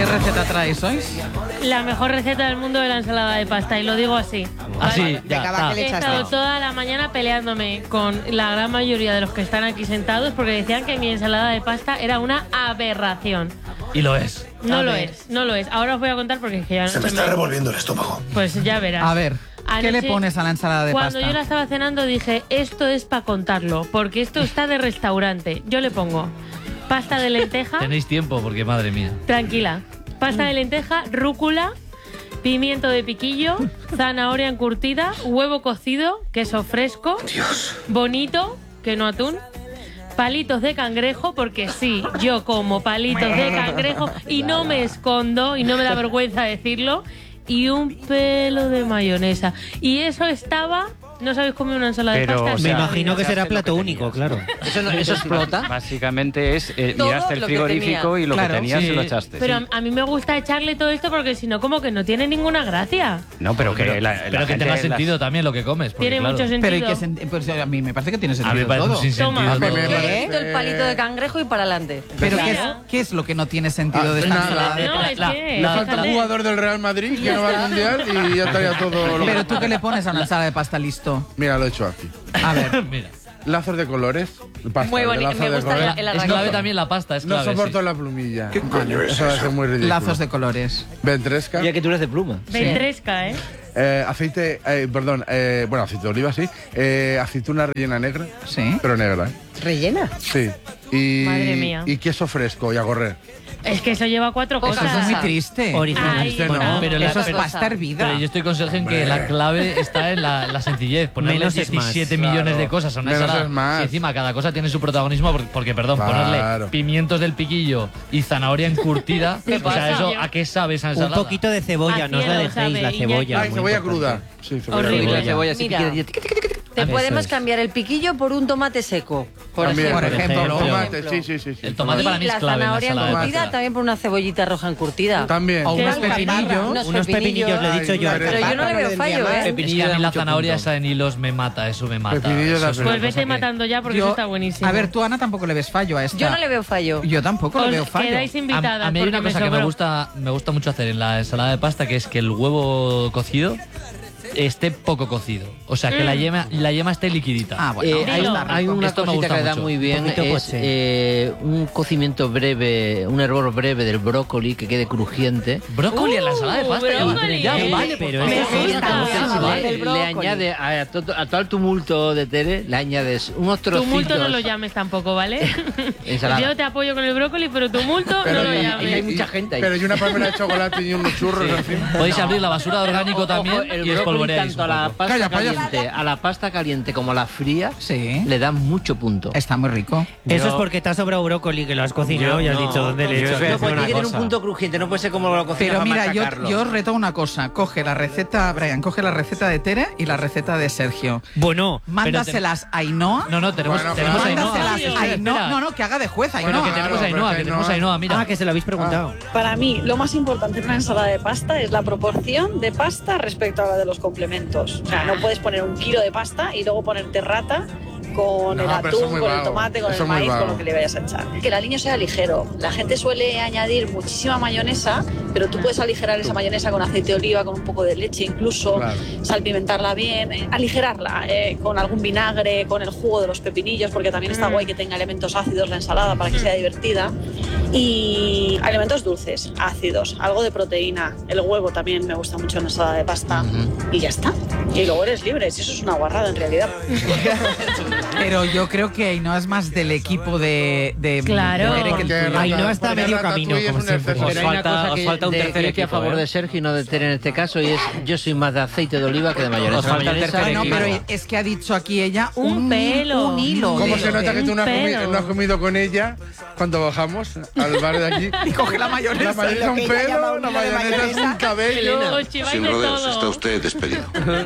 receta traes hoy? La mejor receta del mundo de la ensalada de pasta, y lo digo así. Así, ya. He estado toda la mañana peleándome con la gran mayoría de los que están aquí sentados porque decían que mi ensalada de pasta era una aberración. Y lo es. No lo es. Ahora os voy a contar porque es que ya Se me está revolviendo el estómago. Pues ya verás. A ver, ¿qué le Anoche, pones a la ensalada de pasta? Cuando yo la estaba cenando dije, esto es para contarlo, porque esto está de restaurante. Yo le pongo pasta de lenteja. Tenéis tiempo porque, madre mía. Tranquila. Pasta de lenteja, rúcula, pimiento de piquillo, zanahoria encurtida, huevo cocido, queso fresco, bonito, que no atún, palitos de cangrejo, porque sí, yo como palitos de cangrejo y no me escondo y no me da vergüenza decirlo, y un pelo de mayonesa. Y eso estaba... ¿No sabéis comer una ensalada de pasta? Me imagino que será plato único, claro. ¿Eso explota? Básicamente es, miraste el frigorífico y lo que tenías se lo echaste. Pero a mí me gusta echarle todo esto porque si no, como que no tiene ninguna gracia. No, pero que que tenga sentido también lo que comes. Porque, tiene mucho sentido. Pero pues a mí me parece que tiene A mí sentido me parece todo. un sinsentido. El palito de cangrejo y para adelante. Pero ¿qué es lo que no tiene sentido de esta ensalada? No, es que... Le falta un jugador del Real Madrid que no va al Mundial y ya estaría todo... Pero tú, ¿qué le pones a una ensalada de pasta listo? Mira, lo he hecho aquí. A ver. Mira. Lazos de colores. Pasta, Muy bonito, lazos me de gusta colores. el Es arranque. clave también la pasta, es No clave. soporto la plumilla. ¿Qué coño es Eso va a eso? ser muy ridículo. Lazos de colores. Ventresca. Ya que tú eres de pluma. Ventresca, Aceite, bueno, aceite de oliva, sí. Aceituna rellena negra. Sí. Pero negra, ¿Rellena? Sí. Y, Madre mía. Y queso fresco y a correr. Es que eso lleva 4 Eso cosas. Eso es muy triste. Original. Ay, Este no. no. Pero Eso es pero- pasta hervida. Pero yo estoy con Sergio en que la clave está en la sencillez. Ponerle Menos es más. 17 millones de cosas a una Menos ensalada. es más. Y encima cada cosa tiene su protagonismo porque Claro. ponerle pimientos del piquillo y zanahoria encurtida. ¿Qué O sea, pasa? eso, ¿a qué sabe esa Un ensalada? poquito de cebolla, no os la Cielo dejéis, sabe, la cebolla. Iñaki. Ay, muy cebolla importante. cruda. Sí, cebolla Horrible. cruda. cebolla así Mira. piquilla. Te Eso podemos es. cambiar el piquillo por un tomate seco, por También. ejemplo. Por ejemplo. Tomate, sí. El tomate Y para mí es la clave en la zanahoria ensalada de encurtida pasta. también por una cebollita roja encurtida. También. O unos Queda pepinillos. Unos pepinillos, lo he dicho yo. Ay, Pero yo no le veo fallo, ¿eh? Es que a mí la zanahoria esa en hilos me mata, eso me mata. Pepinillo Eso de es la una Pues cosa vete que- matando ya porque eso está buenísimo. A ver, tú, Ana, tampoco le ves fallo a esta. Yo no le veo fallo. Yo tampoco le veo Os fallo. quedáis invitadas. A mí hay una porque cosa que me sobró. gusta mucho hacer en la ensalada de pasta, que es que el huevo cocido esté poco cocido. O sea, que la yema esté liquidita. Ah, bueno. hay está un- Hay rico. una Esto me cosita gusta que da mucho. muy bien, Un poquito es poche. un cocimiento breve, un hervor breve del brócoli que quede crujiente. Brócoli en la ensalada de pasta. brócoli, ya, ¿eh? vale, Pero por Me favor. gusta. Eso vale. El brócoli. Le añade a todo el tumulto de Tere, le añades unos trocitos. Tumulto no lo llames tampoco, ¿vale? Ensalada. Yo te apoyo con el brócoli, pero tumulto no lo y- llames. hay mucha gente ahí. Pero y una palmera de chocolate y unos churros encima. Podéis abrir la basura de orgánico Ojo, también el y brócoli espolvoreáis tanto un a la poco. pasta Calla, caliente, a la pasta caliente como a la fría, Sí. le dan mucho punto. Está muy rico. Eso es porque te ha sobrado brócoli, que lo has cocinado y has dicho dónde le Yo echas. os voy a No, decir pues una tiene que cosa. tener un punto crujiente, no puede ser como lo cocinas Pero para mira, machacarlo. yo reto una cosa. Coge la receta, Brian, coge la receta de Tere y la receta de Sergio. Bueno, Mándaselas a Ainhoa. No, tenemos, Bueno, tenemos a Ainhoa. Mándaselas a Espera, Ainhoa. espera. No, que haga de juez Bueno, Ainhoa. que tenemos a Claro, Ainhoa, pero que tenemos a Ainhoa. Ainhoa, mira. que se lo habéis preguntado. Para mí, lo más importante en una ensalada de pasta es la proporción de pasta respecto a la de los complementos. O sea, no puedes poner 1 kilo de pasta y luego ponerte rata con No, el pero eso es atún, muy con el vago. tomate, con Eso el es muy maíz, con vago. lo que le vayas a echar. Que el aliño sea ligero. La gente suele añadir muchísima mayonesa, pero tú puedes aligerar esa mayonesa con aceite de oliva, con un poco de leche incluso, Claro. salpimentarla bien, aligerarla con algún vinagre, con el jugo de los pepinillos, porque también está guay que tenga elementos ácidos la ensalada para que sea divertida. Y elementos dulces, ácidos, algo de proteína. El huevo también me gusta mucho en la ensalada de pasta. Y ya está. Y luego eres libre, si eso es una guarrada en realidad. Pero yo creo que Ainhoa es más del equipo de Claro. Tere que el Porque tuyo. Ainhoa está a porque medio ratatouille camino, es como un siempre. exceso. Pero hay una cosa os falta un que tercer estoy a equipo, favor ¿eh? de Sergio y no de Tere en este caso, y es yo soy más de aceite de oliva que de mayonesa. Os falta el Mayonesa, tercer No, equipo. pero es que ha dicho aquí ella Un pelo. Un hilo. ¿Cómo de- se nota que tú no has, pelo. no has comido con ella cuando bajamos al bar de aquí? Y coge la mayonesa. La mayonesa es un pelo, la mayonesa es un cabello. Os chiváis Sin de rodeos, está todo. usted despedido.